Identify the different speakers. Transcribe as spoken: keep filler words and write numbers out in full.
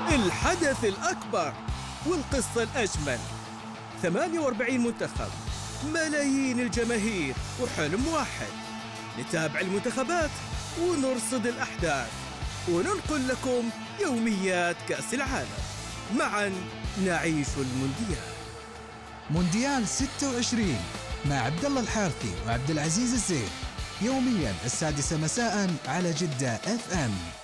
Speaker 1: الحدث الأكبر والقصة الأجمل. ثمانية وأربعين منتخب، ملايين الجماهير، وحلم واحد: نتابع المنتخبات ونرصد الأحداث وننقل لكم يوميات كأس العالم. معا نعيش المونديال.
Speaker 2: مونديال ستة وعشرين مع عبد الله الحارثي وعبد العزيز الزين، يوميا السادسة مساء على جدة اف ام.